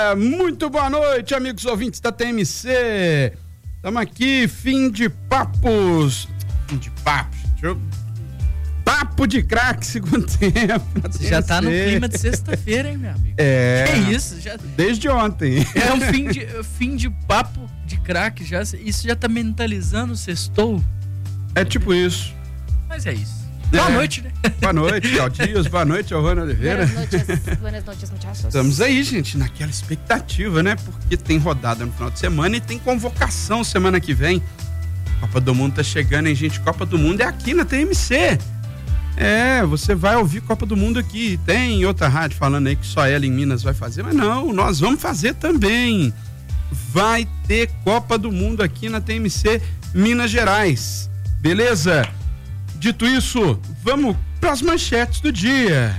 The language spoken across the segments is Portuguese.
Muito boa noite, amigos ouvintes da TMC. Estamos aqui, fim de papos. Papo de craque, segundo tempo. Você já tá no clima de sexta-feira, hein, meu amigo? Que isso? Desde ontem. É um fim de papo de craque. Isso já tá mentalizando o sextou? É tipo isso. Mas é isso. Boa noite, né? Boa noite, Claudio Dias. Boa noite, Rony Oliveira. Buenas noites, muchachos. Estamos aí, gente, naquela expectativa, né? Porque tem rodada no final de semana e tem convocação semana que vem. Copa do Mundo tá chegando, hein, gente? Copa do Mundo é aqui na TMC. Você vai ouvir Copa do Mundo aqui. Tem outra rádio falando aí que só ela em Minas vai fazer, mas não, nós vamos fazer também. Vai ter Copa do Mundo aqui na TMC Minas Gerais. Beleza? Dito isso, vamos para as manchetes do dia.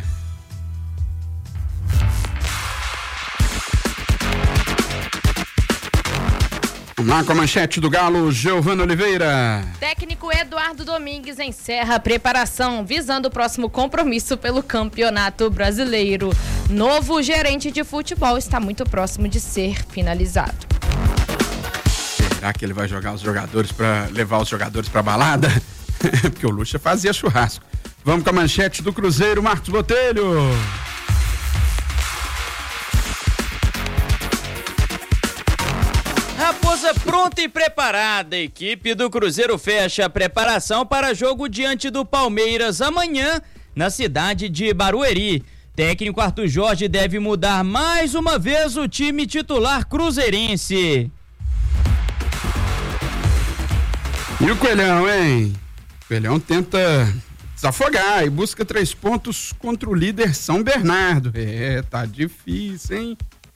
Vamos lá com a manchete do Galo, Giovana Oliveira. Técnico Eduardo Domingues encerra a preparação visando o próximo compromisso pelo Campeonato Brasileiro. Novo gerente de futebol está muito próximo de ser finalizado. Será que ele vai jogar os jogadores para levar os jogadores para balada? Porque o Lucha fazia churrasco. Vamos com a manchete do Cruzeiro, Marcos Botelho. Raposa pronta e preparada. A equipe do Cruzeiro fecha a preparação para jogo diante do Palmeiras amanhã na cidade de Barueri. Técnico Arthur Jorge deve mudar mais uma vez o time titular cruzeirense. E o Coelhão, hein? O Coelhão tenta desafogar e busca 3 pontos contra o líder São Bernardo. Tá difícil, hein?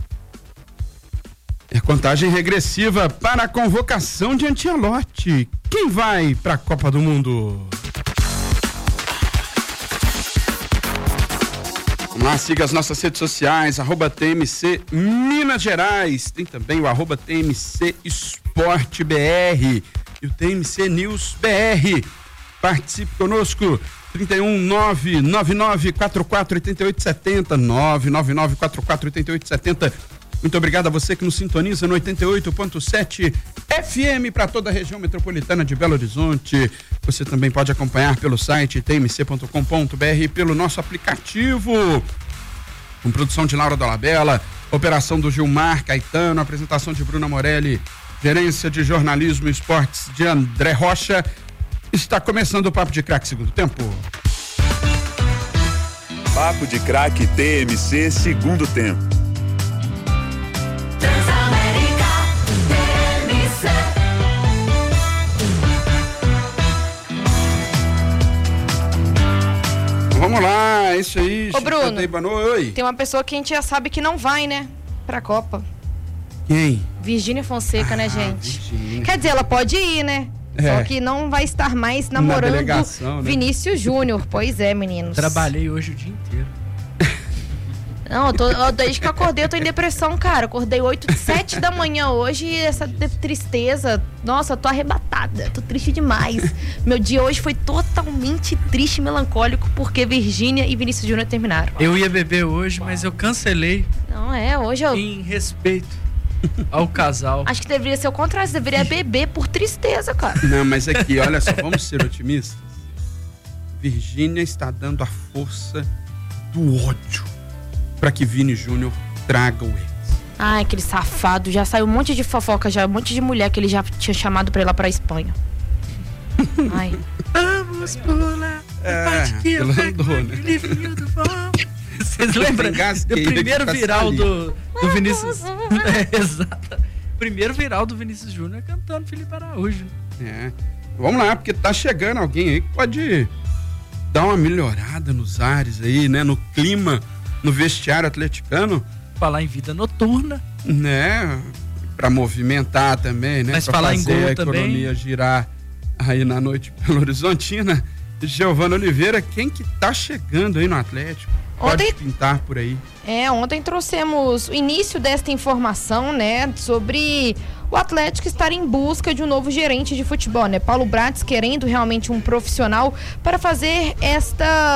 É contagem regressiva para a convocação de Ancelotti. Quem vai para a Copa do Mundo? Vamos lá, siga as nossas redes sociais, @TMC Minas Gerais. Tem também o @TMC Esporte BR e o TMC News BR. Participe conosco, 31999448870, 999448870. Muito obrigado a você que nos sintoniza no 88.7 FM para toda a região metropolitana de Belo Horizonte. Você também pode acompanhar pelo site tmc.com.br e pelo nosso aplicativo. Com produção de Laura Dolabella, operação do Gilmar Caetano, apresentação de Bruna Morelli, gerência de jornalismo e esportes de André Rocha. Está começando o Papo de Craque segundo tempo. Papo de Craque TMC segundo tempo. Vamos lá, é isso aí. Ô, Bruno, Oi. tem uma pessoa que a gente já sabe que não vai, né? Pra Copa. Quem? Virgínia Fonseca, né, gente? Virgínia. Quer dizer, ela pode ir, né? Só que não vai estar mais namorando Vinícius Júnior. Pois é, meninos. Trabalhei hoje o dia inteiro. Não, desde que eu acordei, eu tô em depressão, cara. Acordei 7 da manhã hoje e essa tristeza. Nossa, eu tô arrebatada. Tô triste demais. Meu dia hoje foi totalmente triste e melancólico porque Virgínia e Vinícius Júnior terminaram. Eu ia beber hoje, mas eu cancelei. Não, hoje eu... Em respeito ao casal. Acho que deveria ser o contrário. Você deveria beber por tristeza, cara. Não, mas aqui, olha só, vamos ser otimistas. Virgínia está dando a força do ódio para que Vini Júnior traga o ex. Ai, aquele safado. Já saiu um monte de fofoca, já um monte de mulher que ele já tinha chamado pra ir lá pra Espanha. Ai. Vamos pular. Ele andou, né? Vocês lembram do primeiro viral do Vinícius? Exato. Primeiro viral do Vinícius Júnior cantando Felipe Araújo. Vamos lá, porque tá chegando alguém aí que pode dar uma melhorada nos ares aí, né? No clima, no vestiário atleticano. Falar em vida noturna. Né? Pra movimentar também, né? Mas pra falar fazer em gol a economia também. girar aí na noite Belo Horizontina. Giovana Oliveira, quem que tá chegando aí no Atlético? Pode pintar por aí. Ontem trouxemos o início desta informação, né, sobre o Atlético estar em busca de um novo gerente de futebol, né? Paulo Bratz querendo realmente um profissional para fazer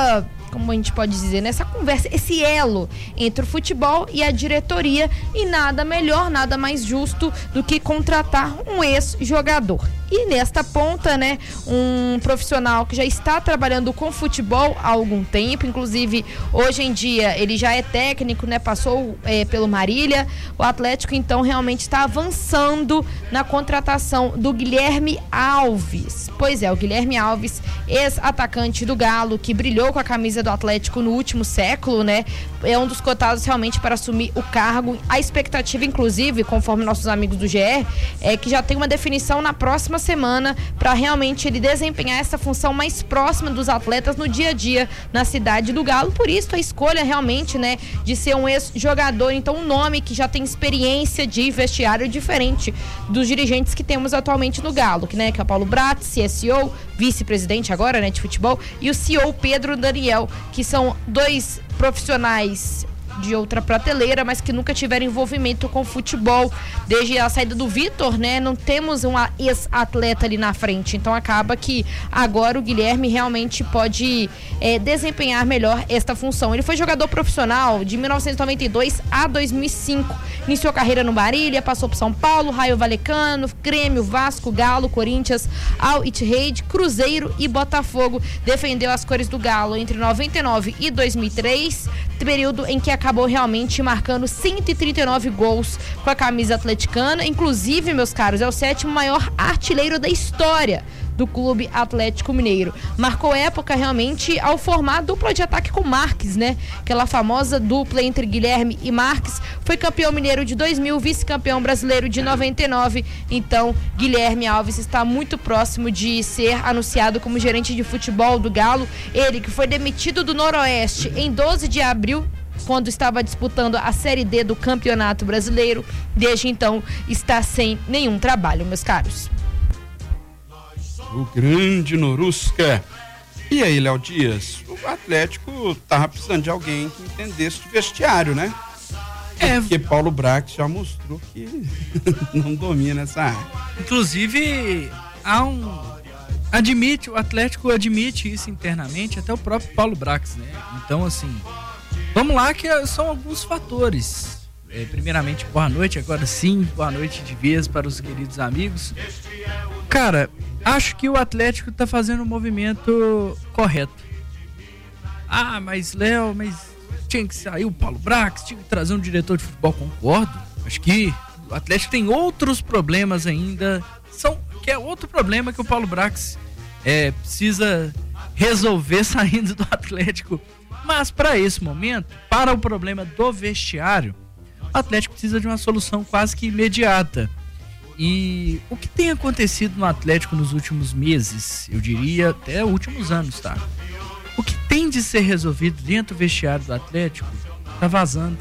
como a gente pode dizer, nessa conversa, esse elo entre o futebol e a diretoria, e nada melhor, nada mais justo do que contratar um ex-jogador. E nesta ponta, né, um profissional que já está trabalhando com futebol há algum tempo, inclusive hoje em dia ele já é técnico, né, passou pelo Marília. O Atlético então realmente está avançando na contratação do Guilherme Alves. Pois é, o Guilherme Alves, ex-atacante do Galo, que brilhou com a camisa do Atlético no último século, né, é um dos cotados realmente para assumir o cargo. A expectativa, inclusive, conforme nossos amigos do GE, é que já tem uma definição na próxima semana para realmente ele desempenhar essa função mais próxima dos atletas no dia a dia na cidade do Galo. Por isso a escolha realmente, né, de ser um ex-jogador, então um nome que já tem experiência de vestiário diferente dos dirigentes que temos atualmente no Galo, que é o Paulo Bratz, CSO, vice-presidente agora, né, de futebol, e o CEO Pedro Daniel, que são dois profissionais de outra prateleira, mas que nunca tiveram envolvimento com futebol. Desde a saída do Vitor, né, não temos um ex-atleta ali na frente, então acaba que agora o Guilherme realmente pode desempenhar melhor esta função. Ele foi jogador profissional de 1992 a 2005, iniciou carreira no Marília, passou por São Paulo, Raio Vallecano, Grêmio, Vasco, Galo, Corinthians, Al Ittihad, Cruzeiro e Botafogo. Defendeu as cores do Galo entre 99 e 2003, período em que acabou realmente marcando 139 gols com a camisa atleticana. Inclusive, meus caros, é o 7º maior artilheiro da história do Clube Atlético Mineiro. Marcou época realmente ao formar dupla de ataque com Marques, né? Aquela famosa dupla entre Guilherme e Marques. Foi campeão mineiro de 2000, vice-campeão brasileiro de 99. Então, Guilherme Alves está muito próximo de ser anunciado como gerente de futebol do Galo. Ele que foi demitido do Noroeste em 12 de abril, quando estava disputando a Série D do Campeonato Brasileiro. Desde então, está sem nenhum trabalho, meus caros. O grande Norusca. E aí, Léo Dias? O Atlético tava precisando de alguém que entendesse de vestiário, né? Porque Paulo Bratz já mostrou que não domina essa área. Inclusive, o Atlético admite isso internamente, até o próprio Paulo Bratz, né? Então, assim, vamos lá, que são alguns fatores. Primeiramente, boa noite, agora sim, boa noite de vez para os queridos amigos. Cara, acho que o Atlético tá fazendo o movimento correto. Mas Léo, tinha que sair o Paulo Bratz, tinha que trazer um diretor de futebol, concordo. Acho que o Atlético tem outros problemas ainda, que é outro problema que o Paulo Bratz precisa resolver saindo do Atlético. Mas para esse momento, para o problema do vestiário, o Atlético precisa de uma solução quase que imediata. E o que tem acontecido no Atlético nos últimos meses, eu diria até últimos anos, tá? O que tem de ser resolvido dentro do vestiário do Atlético tá vazando.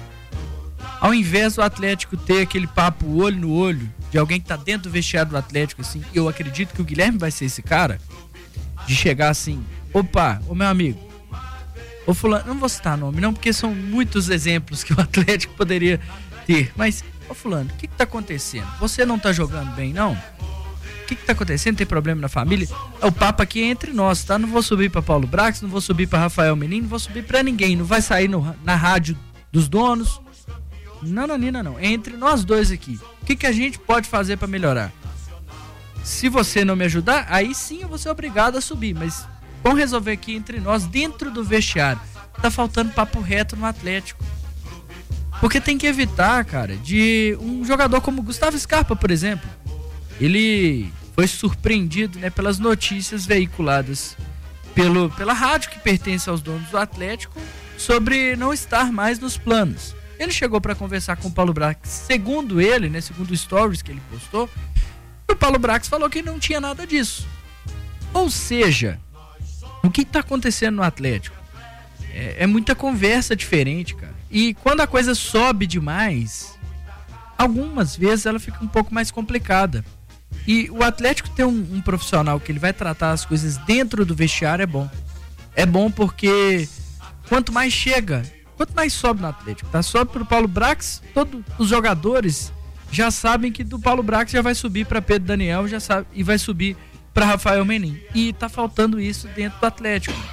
Ao invés do Atlético ter aquele papo olho no olho de alguém que tá dentro do vestiário do Atlético, assim, eu acredito que o Guilherme vai ser esse cara, de chegar assim, opa, ô meu amigo, ô fulano, não vou citar nome não, porque são muitos exemplos que o Atlético poderia ter, mas, ô fulano, o que tá acontecendo? Você não tá jogando bem, não? O que tá acontecendo? Tem problema na família? O papo aqui é entre nós, tá? Não vou subir pra Paulo Bratz, não vou subir pra Rafael Menin, não vou subir pra ninguém, não vai sair na rádio dos donos. Não, é entre nós dois aqui. O que a gente pode fazer pra melhorar? Se você não me ajudar, aí sim eu vou ser obrigado a subir, mas vamos resolver aqui entre nós, dentro do vestiário. Tá faltando papo reto no Atlético. Porque tem que evitar, cara, de um jogador como Gustavo Scarpa, por exemplo. Ele foi surpreendido, né, pelas notícias veiculadas pela rádio que pertence aos donos do Atlético sobre não estar mais nos planos. Ele chegou para conversar com o Paulo Bratz, segundo ele, né, segundo stories que ele postou, o Paulo Bratz falou que não tinha nada disso. Ou seja, o que está acontecendo no Atlético? É muita conversa diferente, cara. E quando a coisa sobe demais, algumas vezes ela fica um pouco mais complicada. E o Atlético ter um profissional que ele vai tratar as coisas dentro do vestiário é bom. É bom porque quanto mais sobe no Atlético, tá? Sobe pro Paulo Bratz, todos os jogadores já sabem que do Paulo Bratz já vai subir para Pedro Daniel, já sabe, e vai subir para Rafael Menin. E tá faltando isso dentro do Atlético.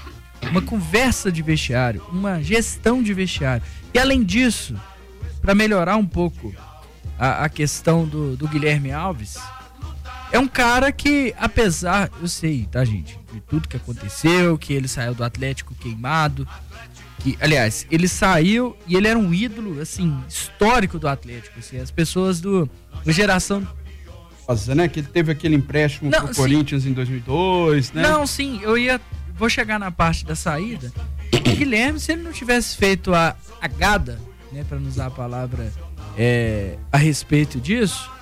uma conversa de vestiário, uma gestão de vestiário. E além disso, para melhorar um pouco a questão do Guilherme Alves, é um cara que, apesar, eu sei, tá, gente, de tudo que aconteceu, que ele saiu do Atlético queimado, que, aliás, ele saiu e ele era um ídolo, assim, histórico do Atlético, assim, as pessoas da geração... Nossa, né? Que ele teve aquele empréstimo pro Corinthians em 2002, né? Não, sim, vou chegar na parte da saída. O Guilherme, se ele não tivesse feito a agada, né, para não usar a palavra a respeito disso,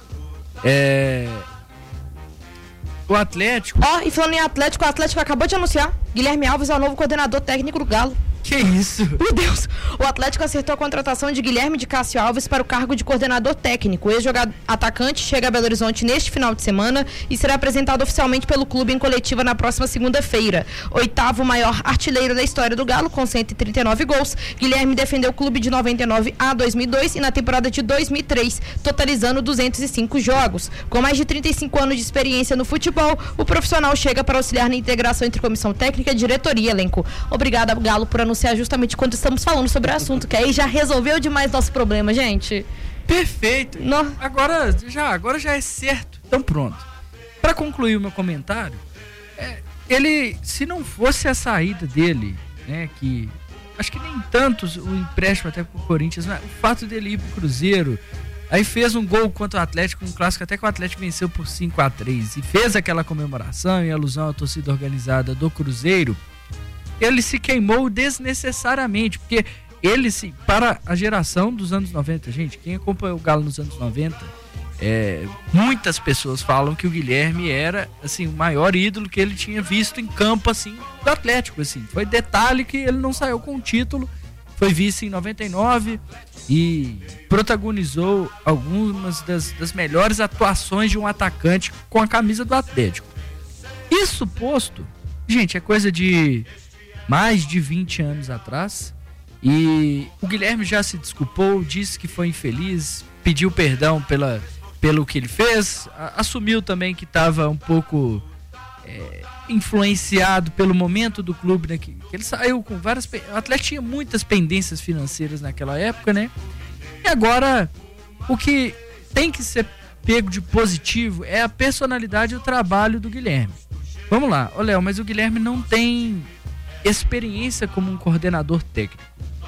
o Atlético... E falando em Atlético, o Atlético acabou de anunciar, Guilherme Alves é o novo coordenador técnico do Galo. Que isso? Meu Deus! O Atlético acertou a contratação de Guilherme de Cássio Alves para o cargo de coordenador técnico. O ex-jogador atacante chega a Belo Horizonte neste final de semana e será apresentado oficialmente pelo clube em coletiva na próxima segunda-feira. 8º maior artilheiro da história do Galo, com 139 gols. Guilherme defendeu o clube de 99 a 2002 e na temporada de 2003, totalizando 205 jogos. Com mais de 35 anos de experiência no futebol, o profissional chega para auxiliar na integração entre comissão técnica, diretoria e elenco. Obrigada, Galo, por anunciar justamente quando estamos falando sobre o assunto, que aí já resolveu demais nosso problema, gente. Perfeito. Agora já é certo. Então pronto. Para concluir o meu comentário, ele, se não fosse a saída dele, né, que acho que nem tanto o empréstimo até pro Corinthians, mas o fato dele ir pro Cruzeiro, aí fez um gol contra o Atlético, um clássico até que o Atlético venceu por 5-3 e fez aquela comemoração em alusão à torcida organizada do Cruzeiro, ele se queimou desnecessariamente, porque ele, para a geração dos anos 90, gente, quem acompanhou o Galo nos anos 90, muitas pessoas falam que o Guilherme era, assim, o maior ídolo que ele tinha visto em campo, assim, do Atlético, assim. Foi detalhe que ele não saiu com o título, foi vice em 99 e protagonizou algumas das melhores atuações de um atacante com a camisa do Atlético. Isso posto, gente, é coisa de mais de 20 anos atrás, e o Guilherme já se desculpou, disse que foi infeliz, pediu perdão pelo que ele fez, assumiu também que estava um pouco influenciado pelo momento do clube, né, que ele saiu com várias... O Atlético tinha muitas pendências financeiras naquela época, né? E agora, o que tem que ser pego de positivo é a personalidade e o trabalho do Guilherme. Vamos lá, Léo, mas o Guilherme não tem experiência como um coordenador técnico.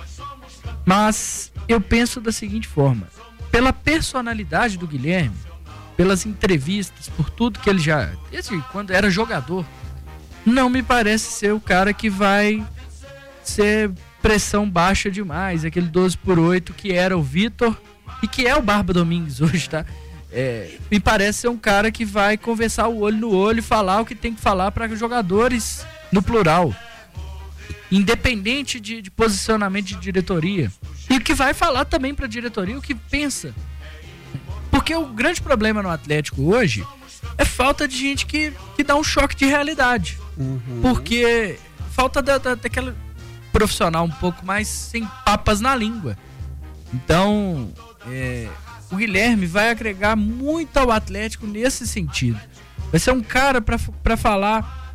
Mas eu penso da seguinte forma: pela personalidade do Guilherme, pelas entrevistas, por tudo que ele já... quando era jogador, não me parece ser o cara que vai ser pressão baixa demais, aquele 12/8 que era o Vitor e que é o Barba Domingues hoje, tá? Me parece ser um cara que vai conversar o olho no olho e falar o que tem que falar para os jogadores no plural, independente de posicionamento de diretoria, e que vai falar também para a diretoria o que pensa, porque o grande problema no Atlético hoje é falta de gente que dá um choque de realidade, porque falta daquela profissional um pouco mais sem papas na língua. Então o Guilherme vai agregar muito ao Atlético nesse sentido. Vai ser um cara para falar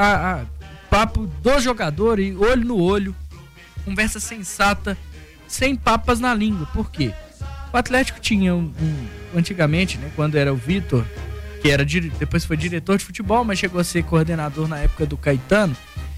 papo do jogador, e olho no olho, conversa sensata, sem papas na língua. Por quê? O Atlético tinha antigamente, né, quando era o Vitor, que era depois foi diretor de futebol, mas chegou a ser coordenador na época do Caetano.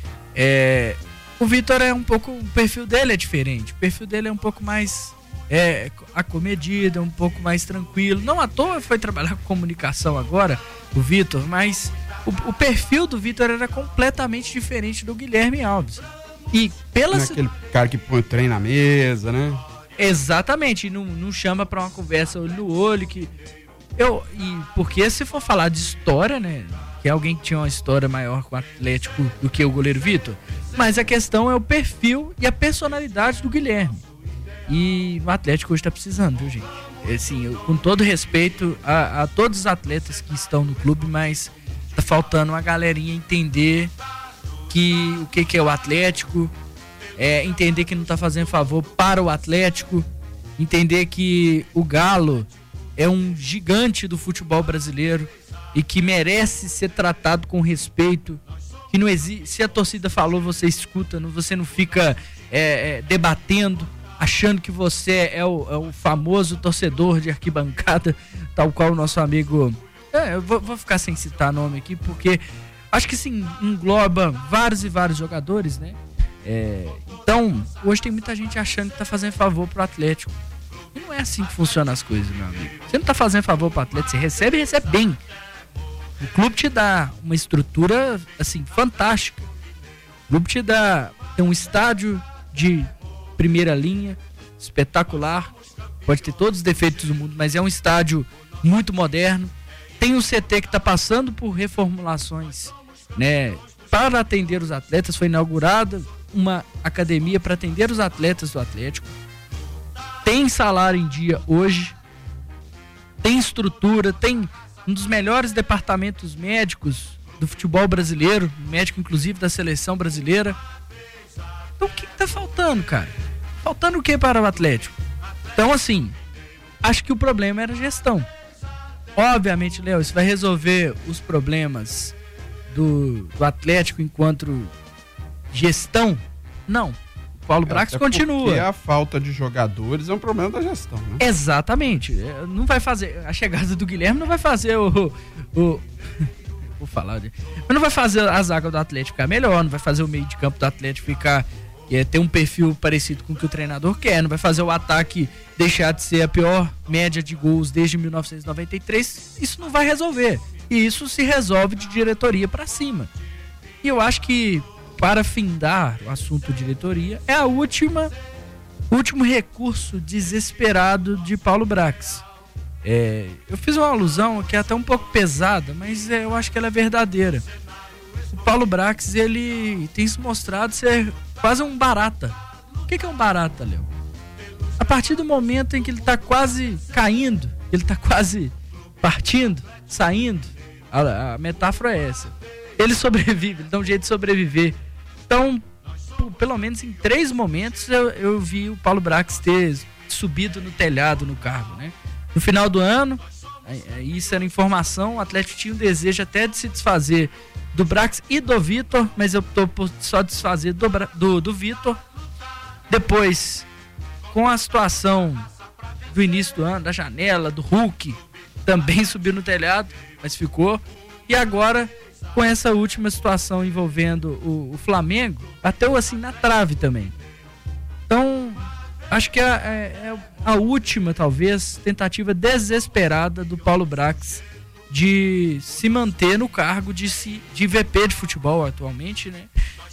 O Vitor é um pouco, o perfil dele é diferente, o perfil dele é um pouco mais acomedido, um pouco mais tranquilo. Não à toa foi trabalhar com comunicação agora, o Vitor, mas o perfil do Vitor era completamente diferente do Guilherme Alves. E aquele cara que põe o trem na mesa, né? Exatamente, não chama pra uma conversa olho no olho, porque se for falar de história, né, que é alguém que tinha uma história maior com o Atlético do que o goleiro Vitor, mas a questão é o perfil e a personalidade do Guilherme. E o Atlético hoje tá precisando, viu, gente? Assim, com todo respeito a todos os atletas que estão no clube, mas tá faltando uma galerinha entender o que é o Atlético, entender que não tá fazendo favor para o Atlético, entender que o Galo é um gigante do futebol brasileiro e que merece ser tratado com respeito que não existe. Se a torcida falou, você escuta, você não fica debatendo, achando que você é o famoso torcedor de arquibancada, tal qual o nosso amigo. Eu vou ficar sem citar nome aqui, porque acho que sim, engloba vários e vários jogadores, né? Então, hoje tem muita gente achando que tá fazendo favor pro Atlético. E não é assim que funcionam as coisas, meu amigo. Você não tá fazendo favor pro Atlético, você recebe e recebe bem. O clube te dá uma estrutura, assim, fantástica. O clube te dá um estádio de primeira linha, espetacular. Pode ter todos os defeitos do mundo, mas é um estádio muito moderno. Tem um CT que está passando por reformulações, né, para atender os atletas. Foi inaugurada uma academia para atender os atletas do Atlético. Tem salário em dia hoje. Tem estrutura, tem um dos melhores departamentos médicos do futebol brasileiro, médico inclusive da seleção brasileira. Então o que tá faltando, cara? Faltando o que para o Atlético? Então, assim, acho que o problema era a gestão. Obviamente, Léo, isso vai resolver os problemas do Atlético enquanto gestão? Não. O Paulo Brax continua. Porque a falta de jogadores é um problema da gestão, né? Exatamente. Não vai fazer. A chegada do Guilherme não vai fazer vou falar. Mas não vai fazer a zaga do Atlético ficar melhor, não vai fazer o meio de campo do Atlético ficar. Ter um perfil parecido com o que o treinador quer, não vai fazer o ataque deixar de ser a pior média de gols desde 1993. Isso não vai resolver. E isso se resolve de diretoria para cima. E eu acho que, para findar o assunto diretoria, é o último recurso desesperado de Paulo Brax. Eu fiz uma alusão que é até um pouco pesada, mas eu acho que ela é verdadeira. O Paulo Brax, ele tem se mostrado ser quase um barata. O que é um barata, Léo? A partir do momento em que ele está quase caindo, ele está quase partindo, saindo, a metáfora é essa. Ele sobrevive, ele dá um jeito de sobreviver. Então, pelo menos em 3 momentos eu vi o Paulo Brax ter subido no telhado no cargo, né? No final do ano, isso era informação, o Atlético tinha um desejo até de se desfazer do Brax e do Vitor, mas eu tô por só desfazer do Vitor. Depois, com a situação do início do ano, da janela, do Hulk, também subiu no telhado, mas ficou. E agora, com essa última situação envolvendo o Flamengo, bateu assim na trave também. Então, acho que é a última, talvez, tentativa desesperada do Paulo Brax de se manter no cargo de VP de futebol atualmente, né?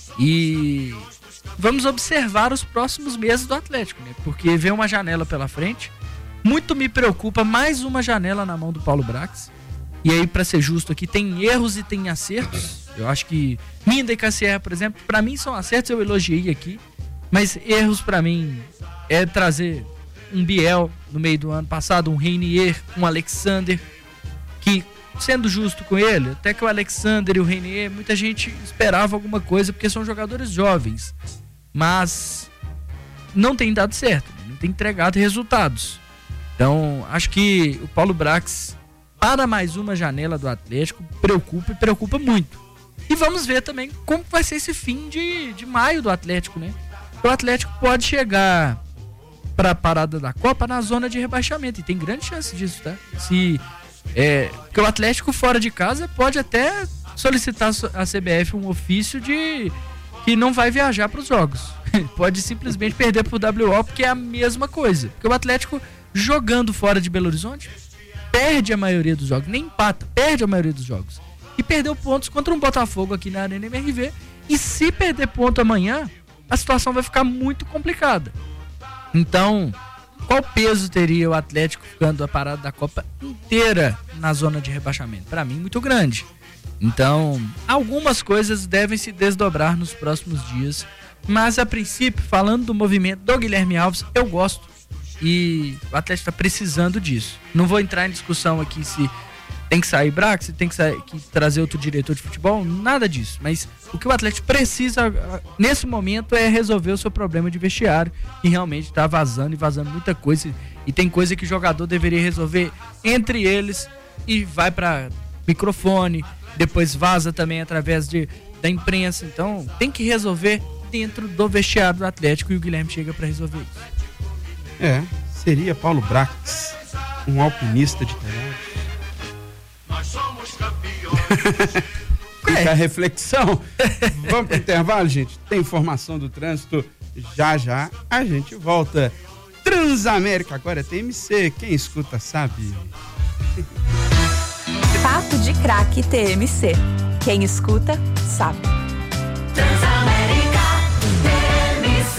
E vamos observar os próximos meses do Atlético, né? Porque vem uma janela pela frente. Muito me preocupa mais uma janela na mão do Paulo Brax. E aí, para ser justo aqui, tem erros e tem acertos. Eu acho que Minda e Cassier, por exemplo, para mim são acertos, eu elogiei aqui. Mas erros para mim é trazer um Biel no meio do ano passado, um Reinier, um Alexander, que, sendo justo com ele, até que o Alexander e o Reinier, muita gente esperava alguma coisa, porque são jogadores jovens, mas não tem dado certo, não tem entregado resultados. Então, acho que o Paulo Brax, para mais uma janela do Atlético, preocupa muito. E vamos ver também como vai ser esse fim de maio do Atlético, né? O Atlético pode chegar para a parada da Copa na zona de rebaixamento, e tem grande chance disso, tá? Porque o Atlético fora de casa pode até solicitar a CBF um ofício de que não vai viajar para os jogos. Pode simplesmente perder pro WO, porque é a mesma coisa. Porque o Atlético, jogando fora de Belo Horizonte, perde a maioria dos jogos, nem empata, perde a maioria dos jogos. E perdeu pontos contra um Botafogo aqui na Arena MRV. E se perder ponto amanhã, a situação vai ficar muito complicada. Então, qual peso teria o Atlético ficando a parada da Copa inteira na zona de rebaixamento? Para mim, muito grande. Então, algumas coisas devem se desdobrar nos próximos dias. Mas, a princípio, falando do movimento do Guilherme Alves, eu gosto. E o Atlético está precisando disso. Não vou entrar em discussão aqui se tem que sair Brax, se tem que trazer outro diretor de futebol, nada disso. Mas o que o Atlético precisa nesse momento é resolver o seu problema de vestiário, que realmente está vazando muita coisa. E tem coisa que o jogador deveria resolver entre eles e vai para microfone, depois vaza também através de da imprensa. Então, tem que resolver dentro do vestiário do Atlético e o Guilherme chega para resolver isso. Seria Paulo Brax um alpinista de Interlagos? Nós somos campeões. Fica a reflexão. Vamos pro intervalo, gente? Tem informação do trânsito. Já já a gente volta. Transamérica agora é TMC. Quem escuta sabe. Papo de Craque TMC. Quem escuta sabe. Transamérica TMC.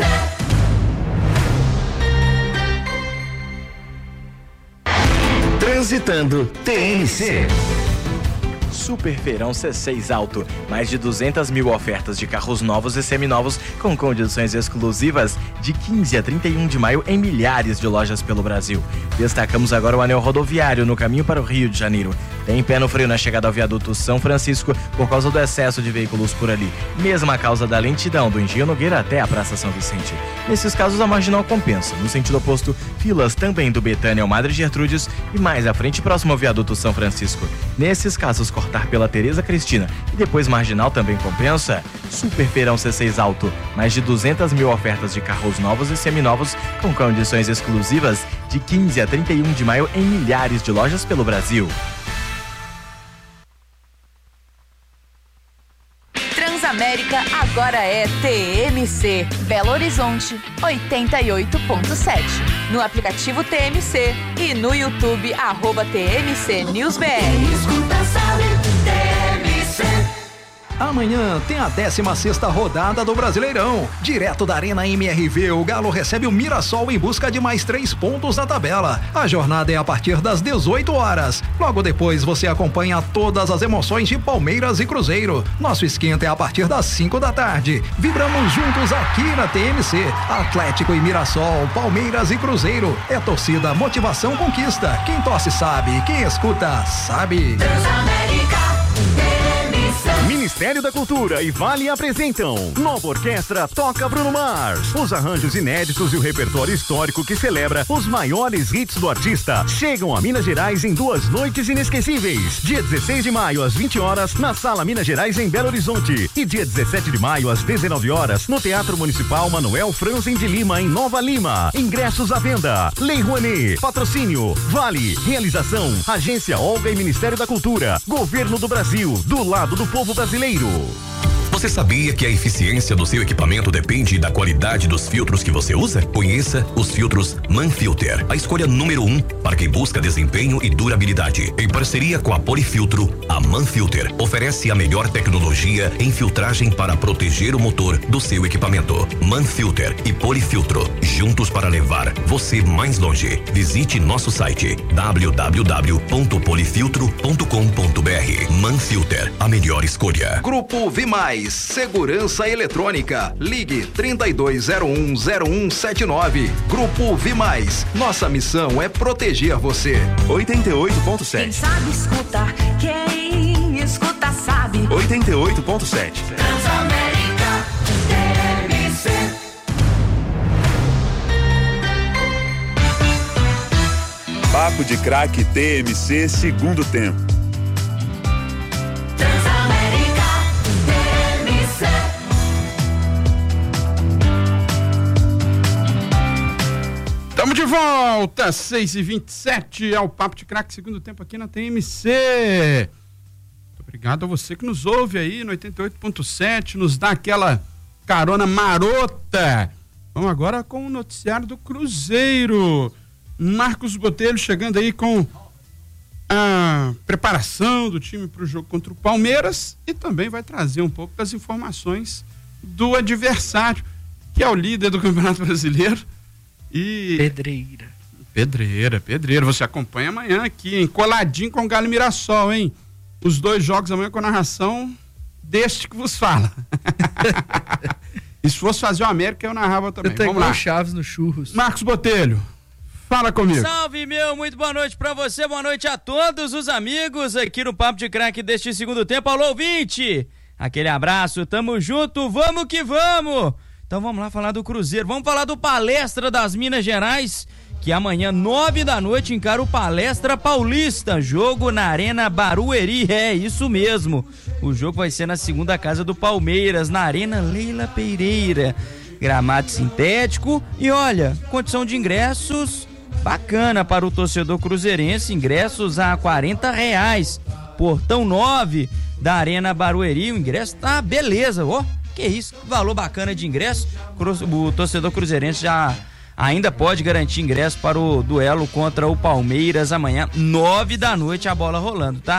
Transitando TMC. Super Feirão C6 Alto. Mais de 200 mil ofertas de carros novos e seminovos com condições exclusivas de 15 a 31 de maio em milhares de lojas pelo Brasil. Destacamos agora o anel rodoviário no caminho para o Rio de Janeiro. Tem pé no freio na chegada ao viaduto São Francisco por causa do excesso de veículos por ali. Mesma causa da lentidão do Engenho Nogueira até a Praça São Vicente. Nesses casos a marginal compensa. No sentido oposto, filas também do Betânia ao Madre Gertrudes e mais à frente próximo ao viaduto São Francisco. Nesses casos, cortar pela Tereza Cristina e depois marginal também compensa. Super Feirão C6 Alto. Mais de 200 mil ofertas de carros novos e seminovos com condições exclusivas de 15 a 31 de maio em milhares de lojas pelo Brasil. Transamérica agora é TMC. Belo Horizonte 88.7. No aplicativo TMC e no YouTube @TMC News BR. Escuta, sabe, TMC. Amanhã tem a 16ª rodada do Brasileirão. Direto da Arena MRV, o Galo recebe o Mirassol em busca de mais 3 pontos na tabela. A jornada é a partir das 18 horas. Logo depois você acompanha todas as emoções de Palmeiras e Cruzeiro. Nosso esquenta é a partir das 5 da tarde. Vibramos juntos aqui na TMC. Atlético e Mirassol, Palmeiras e Cruzeiro. É torcida, motivação, conquista. Quem torce sabe, quem escuta sabe. Transamérica Ministério da Cultura e Vale apresentam Nova Orquestra Toca Bruno Mars. Os arranjos inéditos e o repertório histórico que celebra os maiores hits do artista chegam a Minas Gerais em 2 noites inesquecíveis. Dia 16 de maio às 20 horas na Sala Minas Gerais em Belo Horizonte e dia 17 de maio às 19 horas no Teatro Municipal Manuel Franzen de Lima em Nova Lima. Ingressos à venda. Lei Rouanet. Patrocínio Vale. Realização Agência Olga e Ministério da Cultura. Governo do Brasil. Do lado do povo brasileiro. Você sabia que a eficiência do seu equipamento depende da qualidade dos filtros que você usa? Conheça os filtros Manfilter, a escolha número 1 para quem busca desempenho e durabilidade. Em parceria com a Polifiltro, a Manfilter oferece a melhor tecnologia em filtragem para proteger o motor do seu equipamento. Manfilter e Polifiltro, juntos para levar você mais longe. Visite nosso site www.polifiltro.com.br. Manfilter, a melhor escolha. Grupo Vimais, segurança eletrônica. Ligue 32010179. Grupo Vimais. Nossa missão é proteger você. 88.7. Quem sabe escuta, quem escuta sabe. 88.7. Transamérica TMC. Papo de Craque TMC, segundo tempo. Transamérica TMC. Estamos de volta, 6h27, ao Papo de Craque, segundo tempo aqui na TMC. Muito obrigado a você que nos ouve aí no 88.7, nos dá aquela carona marota. Vamos agora com o noticiário do Cruzeiro. Marcos Botelho chegando aí com a preparação do time para o jogo contra o Palmeiras e também vai trazer um pouco das informações do adversário, que é o líder do Campeonato Brasileiro. E Pedreira. Você acompanha amanhã aqui, hein? Coladinho com o Galo e Mirassol, hein? Os 2 jogos amanhã com a narração deste que vos fala. E se fosse fazer o América, eu narrava também. Vamos lá. Chaves no churros. Marcos Botelho, fala comigo. Salve, meu, muito boa noite pra você, boa noite a todos os amigos aqui no Papo de Craque deste segundo tempo. Alô, ouvinte! Aquele abraço, tamo junto, vamos que vamos! Então vamos lá falar do Cruzeiro, vamos falar do Palestra das Minas Gerais, que amanhã, 9 da noite, encara o Palestra Paulista, jogo na Arena Barueri, é isso mesmo. O jogo vai ser na segunda casa do Palmeiras, na Arena Leila Pereira. Gramado sintético e olha, condição de ingressos bacana para o torcedor cruzeirense, ingressos a R$40. Portão 9 da Arena Barueri, o ingresso tá beleza, ó, que isso, valor bacana de ingresso. O torcedor cruzeirense já ainda pode garantir ingresso para o duelo contra o Palmeiras amanhã, 9 da noite, a bola rolando, tá?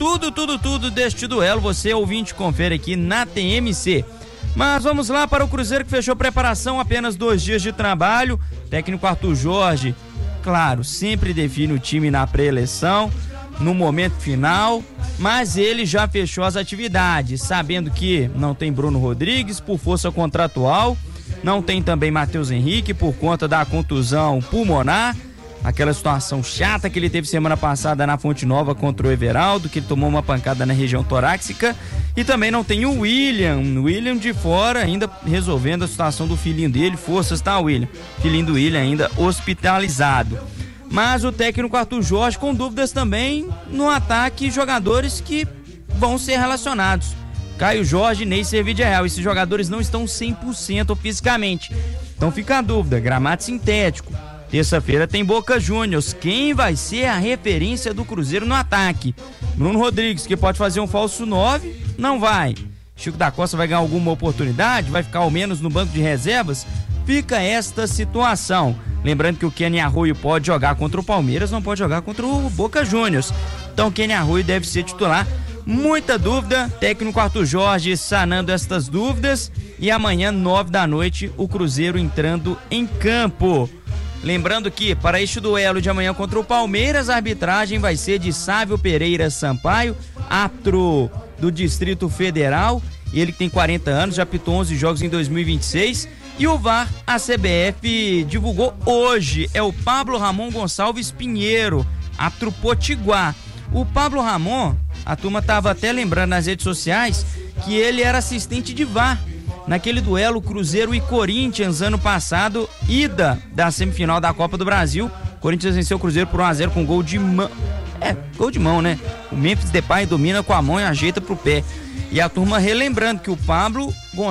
Tudo deste duelo, você ouvinte confere aqui na TMC. Mas vamos lá para o Cruzeiro que fechou preparação, apenas 2 dias de trabalho. Técnico Arthur Jorge, claro, sempre define o time na pré-eleição, no momento final, mas ele já fechou as atividades, sabendo que não tem Bruno Rodrigues por força contratual, não tem também Matheus Henrique por conta da contusão pulmonar, aquela situação chata que ele teve semana passada na Fonte Nova contra o Everaldo, que ele tomou uma pancada na região torácica, e também não tem o William de fora, ainda resolvendo a situação do filhinho dele, forças, tá, William? Filhinho do William ainda hospitalizado. Mas o técnico Arthur Jorge com dúvidas também no ataque, jogadores que vão ser relacionados. Caio Jorge e Ney Servidreal, esses jogadores não estão 100% fisicamente. Então fica a dúvida, gramado sintético. Terça-feira tem Boca Juniors. Quem vai ser a referência do Cruzeiro no ataque? Bruno Rodrigues, que pode fazer um falso 9, não vai. Chico da Costa vai ganhar alguma oportunidade? Vai ficar ao menos no banco de reservas? Fica esta situação. Lembrando que o Kenny Arroio pode jogar contra o Palmeiras, não pode jogar contra o Boca Juniors. Então Kenny Arroio deve ser titular. Muita dúvida, técnico Arthur Jorge sanando estas dúvidas. E amanhã, 9 da noite, o Cruzeiro entrando em campo. Lembrando que para este duelo de amanhã contra o Palmeiras, a arbitragem vai ser de Sávio Pereira Sampaio, árbitro do Distrito Federal. Ele que tem 40 anos, já apitou 11 jogos em 2026. E o VAR, a CBF divulgou hoje, é o Pablo Ramon Gonçalves Pinheiro, árbitro potiguar. O Pablo Ramon, a turma tava até lembrando nas redes sociais que ele era assistente de VAR naquele duelo Cruzeiro e Corinthians ano passado, ida da semifinal da Copa do Brasil. Corinthians venceu o Cruzeiro por 1-0 com gol de mão. Gol de mão, né? O Memphis Depay domina com a mão e ajeita pro pé. E a turma relembrando que o Pablo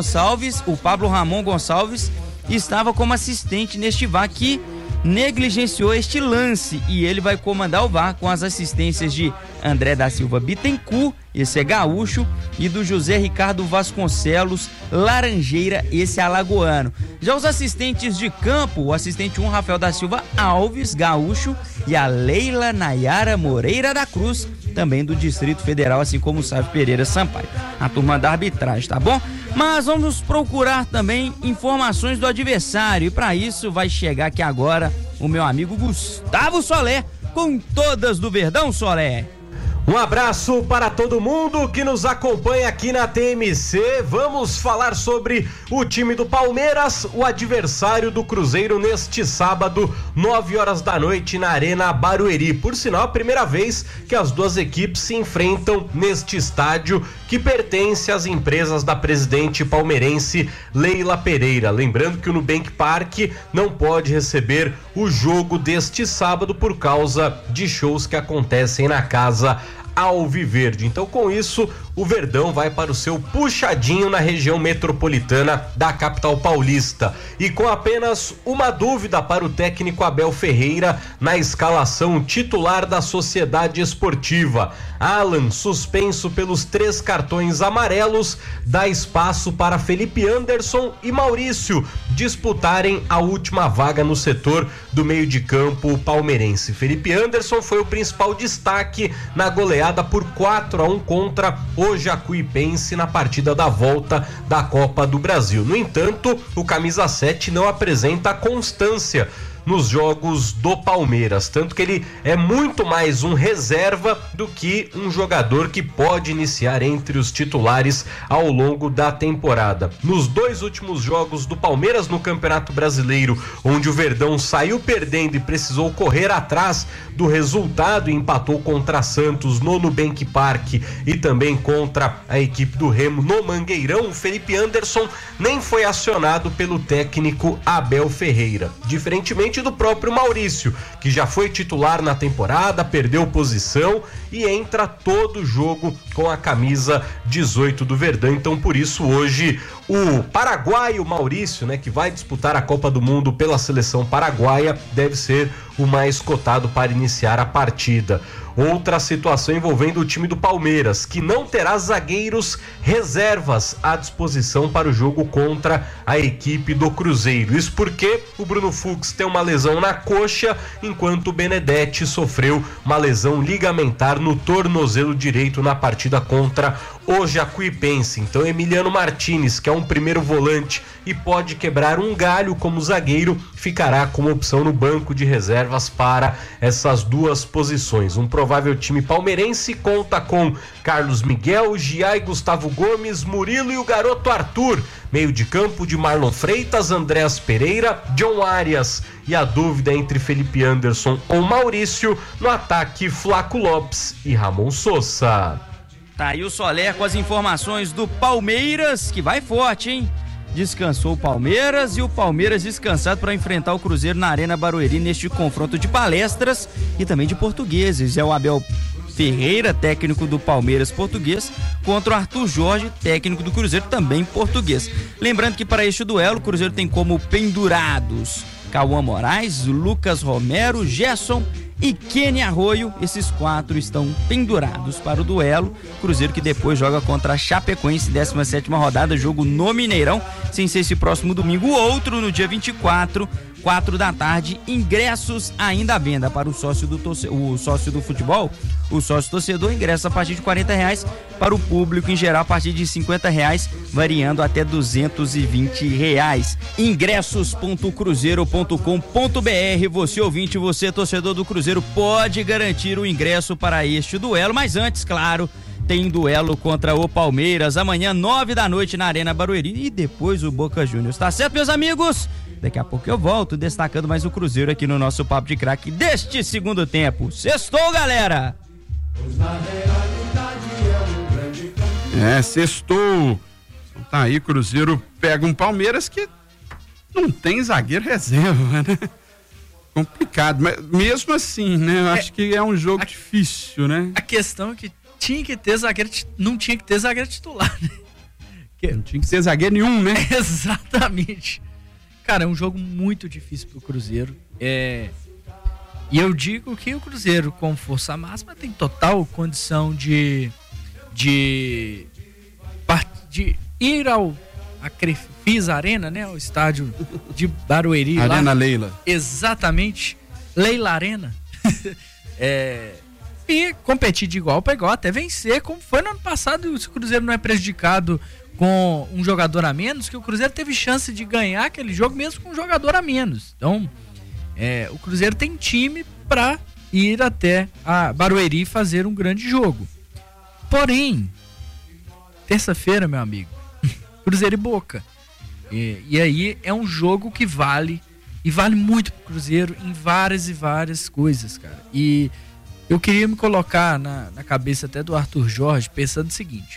Ramon Gonçalves estava como assistente neste VAR que negligenciou este lance, e ele vai comandar o VAR com as assistências de André da Silva Bittencourt, esse é gaúcho, e do José Ricardo Vasconcelos Laranjeira, esse é alagoano. Já os assistentes de campo, o assistente 1 Rafael da Silva Alves, gaúcho, e a Leila Nayara Moreira da Cruz, também do Distrito Federal, assim como o Sávio Pereira Sampaio. A turma da arbitragem, tá bom? Mas vamos procurar também informações do adversário, e para isso vai chegar aqui agora o meu amigo Gustavo Solé, com todas do Verdão. Solé, um abraço para todo mundo que nos acompanha aqui na TMC. Vamos falar sobre o time do Palmeiras, o adversário do Cruzeiro neste sábado, 9 horas da noite na Arena Barueri. Por sinal, a primeira vez que as duas equipes se enfrentam neste estádio que pertence às empresas da presidente palmeirense Leila Pereira. Lembrando que o Nubank Park não pode receber o jogo deste sábado por causa de shows que acontecem na casa Alviverde. Então, com isso, o Verdão vai para o seu puxadinho na região metropolitana da capital paulista. E com apenas uma dúvida para o técnico Abel Ferreira na escalação titular da Sociedade Esportiva. Alan, suspenso pelos 3 cartões amarelos, dá espaço para Felipe Anderson e Maurício disputarem a última vaga no setor do meio de campo palmeirense. Felipe Anderson foi o principal destaque na goleada por 4-1 contra o Jacuipense na partida da volta da Copa do Brasil. No entanto, o camisa 7 não apresenta constância nos jogos do Palmeiras, tanto que ele é muito mais um reserva do que um jogador que pode iniciar entre os titulares ao longo da temporada. Nos 2 últimos jogos do Palmeiras no Campeonato Brasileiro, onde o Verdão saiu perdendo e precisou correr atrás do resultado e empatou contra Santos no Nubank Park e também contra a equipe do Remo no Mangueirão, o Felipe Anderson nem foi acionado pelo técnico Abel Ferreira. Diferentemente principalmente do próprio Maurício, que já foi titular na temporada, perdeu posição e entra todo jogo com a camisa 18 do Verdão. Então, por isso, hoje, o paraguaio Maurício, né, que vai disputar a Copa do Mundo pela seleção paraguaia, deve ser o mais cotado para iniciar a partida. Outra situação envolvendo o time do Palmeiras, que não terá zagueiros reservas à disposição para o jogo contra a equipe do Cruzeiro. Isso porque o Bruno Fux tem uma lesão na coxa, enquanto o Benedetti sofreu uma lesão ligamentar no tornozelo direito na partida contra o Jacuipense. Então, Emiliano Martinez, que é um primeiro volante e pode quebrar um galho como zagueiro, ficará como opção no banco de reservas para essas duas posições. Um provável time palmeirense conta com Carlos Miguel, Giai, Gustavo Gomes, Murilo e o garoto Arthur. Meio de campo de Marlon Freitas, Andréas Pereira, John Arias e a dúvida entre Felipe Anderson ou Maurício. No ataque, Flaco Lopes e Ramon Sousa. Tá aí o Soler com as informações do Palmeiras, que vai forte, hein? Descansou o Palmeiras e o Palmeiras descansado para enfrentar o Cruzeiro na Arena Barueri neste confronto de palestras e também de portugueses. É o Abel Ferreira, técnico do Palmeiras português, contra o Arthur Jorge, técnico do Cruzeiro, também português. Lembrando que para este duelo o Cruzeiro tem como pendurados Cauã Moraes, Lucas Romero, Gerson e Kenny Arroio. Esses 4 estão pendurados para o duelo. Cruzeiro que depois joga contra a Chapecoense, 17ª rodada, jogo no Mineirão, sem ser esse próximo domingo. O outro no dia 24, 4 da tarde, ingressos ainda à venda para o sócio do futebol. O sócio torcedor ingressa a partir de R$40, para o público em geral a partir de R$50, variando até R$220. Ingressos.cruzeiro.com.br. Você ouvinte, você torcedor do Cruzeiro, pode garantir o ingresso para este duelo, mas antes, claro, tem duelo contra o Palmeiras amanhã, 9 da noite na Arena Barueri, e depois o Boca Juniors. Tá certo, meus amigos? Daqui a pouco eu volto destacando mais o Cruzeiro aqui no nosso Papo de Craque deste segundo tempo. Sextou, galera! Sextou. Tá aí, Cruzeiro pega um Palmeiras que não tem zagueiro reserva, né? Complicado, mas mesmo assim, né? Eu acho que é um jogo difícil, né? A questão é que tinha que ter zagueiro, não tinha que ter zagueiro titular, né? Não tinha que ter zagueiro nenhum, né? Exatamente. Cara, é um jogo muito difícil pro Cruzeiro. E eu digo que o Cruzeiro, com força máxima, tem total condição de ir a Crefisa Arena, né? O estádio de Barueri. Arena lá. Leila. Exatamente. Leila Arena. E competir de igual para igual, até vencer, como foi no ano passado. Se o Cruzeiro não é prejudicado com um jogador a menos, que o Cruzeiro teve chance de ganhar aquele jogo mesmo com um jogador a menos. Então, o Cruzeiro tem time para ir até a Barueri e fazer um grande jogo. Porém, terça-feira, meu amigo, Cruzeiro e Boca. E aí é um jogo que vale, e vale muito pro Cruzeiro em várias e várias coisas, cara. E eu queria me colocar na cabeça até do Arthur Jorge, pensando o seguinte: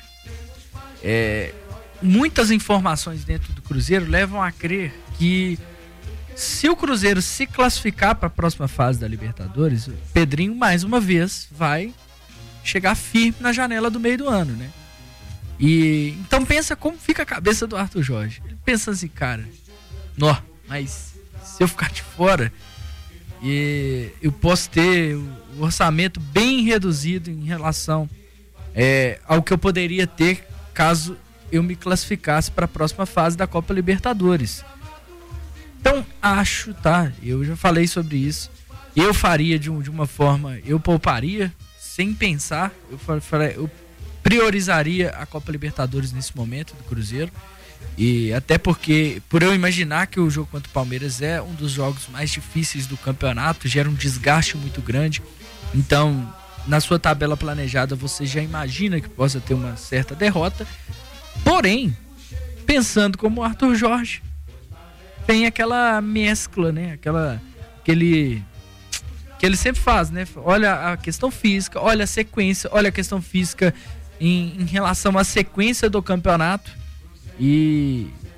muitas informações dentro do Cruzeiro levam a crer que se o Cruzeiro se classificar para a próxima fase da Libertadores, o Pedrinho mais uma vez vai chegar firme na janela do meio do ano, né? E então pensa como fica a cabeça do Arthur Jorge. Ele pensa assim, cara, mas se eu ficar de fora, eu posso ter o orçamento bem reduzido em relação ao que eu poderia ter caso eu me classificasse para a próxima fase da Copa Libertadores. Então, eu já falei sobre isso, eu faria de uma forma, eu pouparia sem pensar, eu priorizaria a Copa Libertadores nesse momento do Cruzeiro, e até porque, por eu imaginar que o jogo contra o Palmeiras é um dos jogos mais difíceis do campeonato, gera um desgaste muito grande, então na sua tabela planejada você já imagina que possa ter uma certa derrota. Porém, pensando como o Arthur Jorge, tem aquela mescla, né? Que ele sempre faz, né? Olha a questão física, olha a sequência, olha a questão física em relação à sequência do campeonato e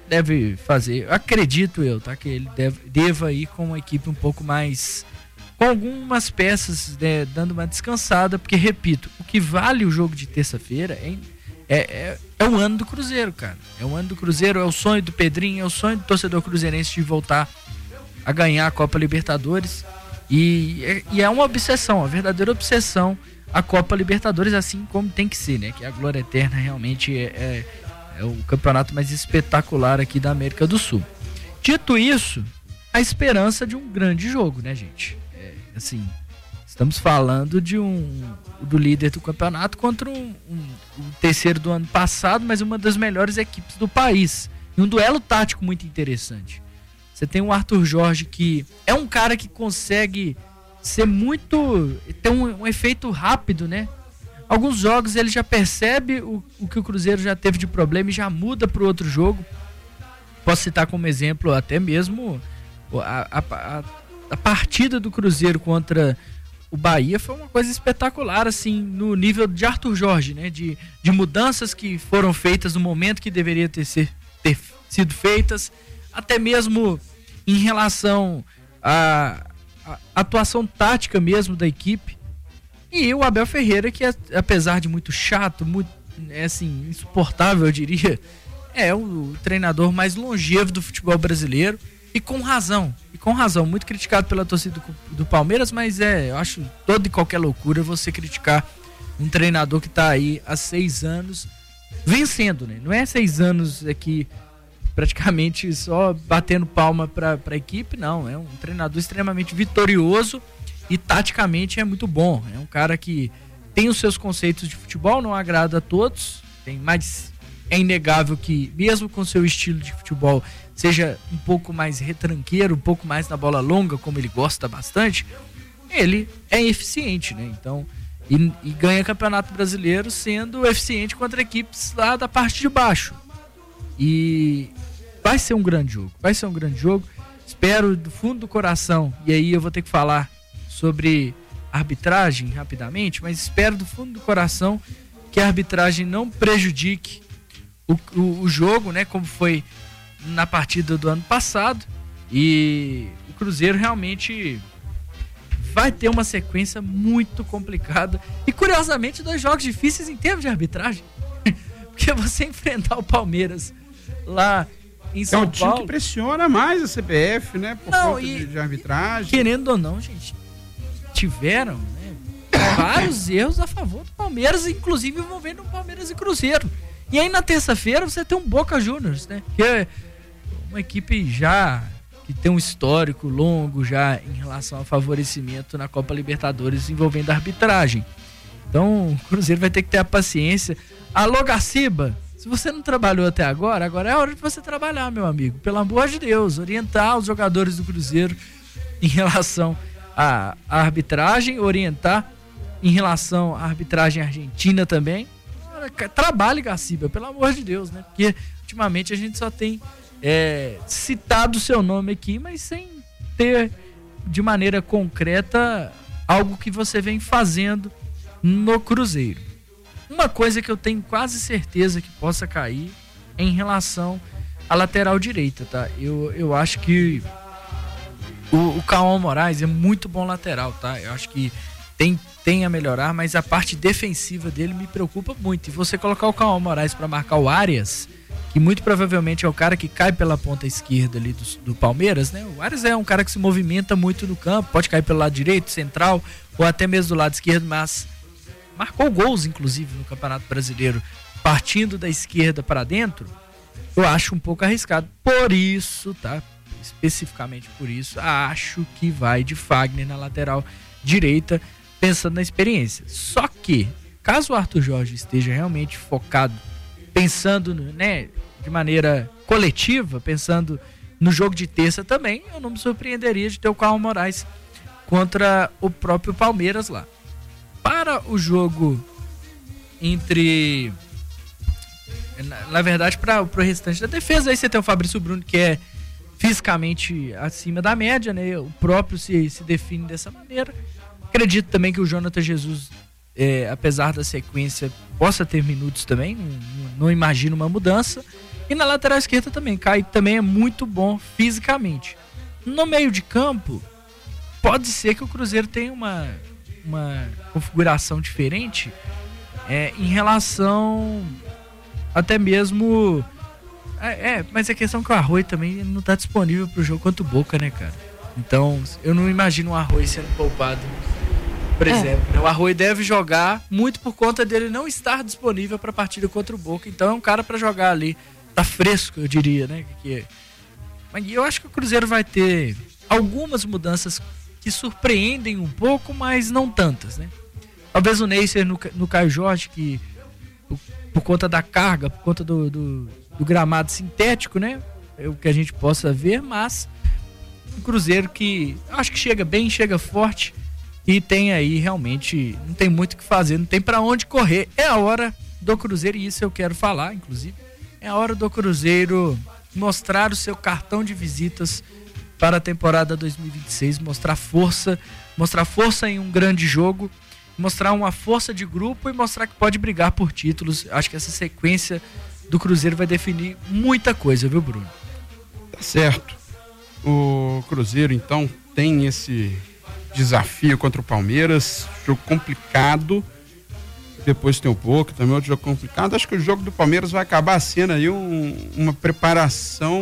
deve fazer, acredito eu, tá? Que ele deva ir com uma equipe um pouco mais, com algumas peças, né, dando uma descansada, porque, repito, o que vale o jogo de terça-feira é o ano do Cruzeiro, cara. É o ano do Cruzeiro, é o sonho do Pedrinho, é o sonho do torcedor cruzeirense de voltar a ganhar a Copa Libertadores. E é uma obsessão, uma verdadeira obsessão a Copa Libertadores, assim como tem que ser, né? Que a glória eterna realmente é o campeonato mais espetacular aqui da América do Sul. Dito isso, a esperança de um grande jogo, né, gente? Assim, estamos falando do líder do campeonato contra o terceiro do ano passado, mas uma das melhores equipes do país. E um duelo tático muito interessante. Você tem o Arthur Jorge, que é um cara que consegue ser ter um efeito rápido, né? Alguns jogos ele já percebe o que o Cruzeiro já teve de problema e já muda para o outro jogo. Posso citar como exemplo até mesmo a partida do Cruzeiro contra o Bahia. Foi uma coisa espetacular, assim, no nível de Arthur Jorge, né? De mudanças que foram feitas no momento que deveria ter sido feitas, até mesmo em relação à atuação tática mesmo da equipe. E o Abel Ferreira, que apesar de muito chato, muito, assim, insuportável, eu diria, é o treinador mais longevo do futebol brasileiro, e com razão, muito criticado pela torcida do Palmeiras, mas eu acho toda e qualquer loucura você criticar um treinador que está aí há 6 anos vencendo, né? Não é 6 anos aqui praticamente só batendo palma para a equipe, não, é um treinador extremamente vitorioso e taticamente é muito bom. É um cara que tem os seus conceitos de futebol, não agrada a todos, mas é inegável que, mesmo com seu estilo de futebol, seja um pouco mais retranqueiro, um pouco mais na bola longa, como ele gosta bastante, ele é eficiente, né? Então, e ganha Campeonato Brasileiro sendo eficiente contra equipes lá da parte de baixo. E vai ser um grande jogo. Espero do fundo do coração, e aí eu vou ter que falar sobre arbitragem rapidamente, mas espero do fundo do coração que a arbitragem não prejudique o jogo, né, como foi na partida do ano passado, e o Cruzeiro realmente vai ter uma sequência muito complicada e, curiosamente, 2 jogos difíceis em termos de arbitragem, porque você enfrentar o Palmeiras lá em São Paulo... É um time que pressiona mais a CBF, né, por conta de arbitragem. Querendo ou não, gente, tiveram, né, vários erros a favor do Palmeiras, inclusive envolvendo o Palmeiras e Cruzeiro. E aí na terça-feira você tem um Boca Juniors, né, que é uma equipe já que tem um histórico longo já em relação ao favorecimento na Copa Libertadores envolvendo a arbitragem. Então o Cruzeiro vai ter que ter a paciência. Alô, Garciba, se você não trabalhou até agora é a hora de você trabalhar, meu amigo. Pelo amor de Deus, orientar os jogadores do Cruzeiro em relação à arbitragem, orientar em relação à arbitragem argentina também. Trabalhe, Garciba, pelo amor de Deus, né? Porque ultimamente a gente só tem citado o seu nome aqui, mas sem ter de maneira concreta algo que você vem fazendo no Cruzeiro. Uma coisa que eu tenho quase certeza que possa cair é em relação à lateral direita, tá? Eu acho que o Cauã Moraes é muito bom lateral, tá? Eu acho que tem a melhorar, mas a parte defensiva dele me preocupa muito. E você colocar o Cauã Moraes para marcar o Arias, que muito provavelmente é o cara que cai pela ponta esquerda ali do Palmeiras, né? O Arias é um cara que se movimenta muito no campo, pode cair pelo lado direito, central, ou até mesmo do lado esquerdo, mas marcou gols, inclusive, no Campeonato Brasileiro, partindo da esquerda para dentro. Eu acho um pouco arriscado. Por isso, tá? Especificamente por isso, acho que vai de Fagner na lateral direita, pensando na experiência. Só que, caso o Arthur Jorge esteja realmente focado, pensando, né, de maneira coletiva, pensando no jogo de terça também, eu não me surpreenderia de ter o Cauã Moraes contra o próprio Palmeiras lá. Para o jogo entre... Na verdade, para o restante da defesa, aí você tem o Fabrício Bruno, que é fisicamente acima da média, né? O próprio se define dessa maneira. Acredito também que o Jonathan Jesus, apesar da sequência, possa ter minutos também. Não imagino uma mudança. E na lateral esquerda também, Kaique também é muito bom fisicamente. No meio de campo, pode ser que o Cruzeiro tenha uma configuração diferente em relação até mesmo... mas a questão é que o Arroio também não tá disponível pro jogo contra o Boca, né, cara? Então, eu não imagino o Arroio sendo poupado, por exemplo. O Arroio deve jogar muito por conta dele não estar disponível pra partida contra o Boca. Então, é um cara pra jogar ali. Tá fresco, eu diria, né? Mas eu acho que o Cruzeiro vai ter algumas mudanças que surpreendem um pouco, mas não tantas, né? Talvez o Neisser no Caio Jorge, que por conta da carga, por conta do gramado sintético, né? É o que a gente possa ver, mas o Cruzeiro que acho que chega bem, chega forte e tem aí realmente, não tem muito o que fazer, não tem pra onde correr. É a hora do Cruzeiro, e isso eu quero falar, inclusive, é a hora do Cruzeiro mostrar o seu cartão de visitas para a temporada 2026, mostrar força em um grande jogo, mostrar uma força de grupo e mostrar que pode brigar por títulos. Acho que essa sequência do Cruzeiro vai definir muita coisa, viu, Bruno? Tá certo. O Cruzeiro, então, tem esse desafio contra o Palmeiras, jogo complicado. Depois tem o Boca, também outro jogo complicado. Acho que o jogo do Palmeiras vai acabar sendo aí uma preparação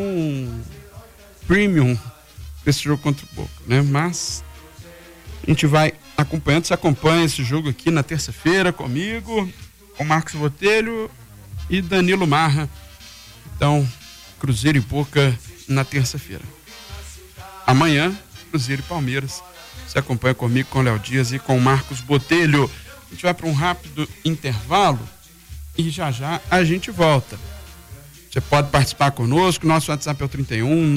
premium para esse jogo contra o Boca, né? Mas a gente vai acompanhando. Você acompanha esse jogo aqui na terça-feira comigo, com Marcos Botelho e Danilo Marra. Então, Cruzeiro e Boca na terça-feira. Amanhã, Cruzeiro e Palmeiras. Você acompanha comigo, com o Léo Dias e com o Marcos Botelho. A gente vai para um rápido intervalo e já a gente volta. Você pode participar conosco, nosso WhatsApp é o 31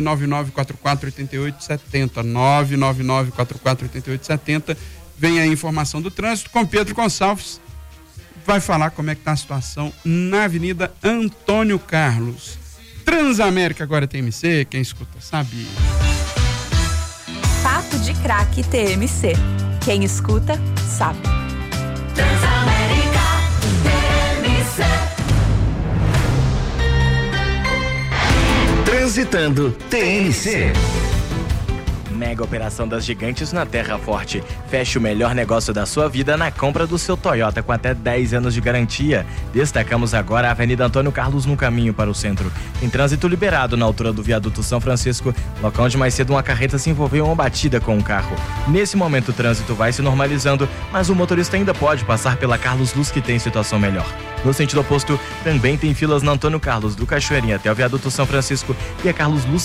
999448870, 999448870. Vem a informação do trânsito com Pedro Gonçalves. Vai falar como é que tá a situação na Avenida Antônio Carlos. Transamérica agora TMC, quem escuta sabe. Papo de Craque TMC. Quem escuta sabe. Transamérica TMC. Transitando TMC. Mega operação das gigantes na Terra Forte. Feche o melhor negócio da sua vida na compra do seu Toyota com até 10 anos de garantia. Destacamos agora a Avenida Antônio Carlos no caminho para o centro. Tem trânsito liberado na altura do viaduto São Francisco, local onde mais cedo uma carreta se envolveu em uma batida com um carro. Nesse momento o trânsito vai se normalizando, mas o motorista ainda pode passar pela Carlos Luz, que tem situação melhor. No sentido oposto, também tem filas na Antônio Carlos, do Cachoeirinha até o viaduto São Francisco, e a Carlos Luz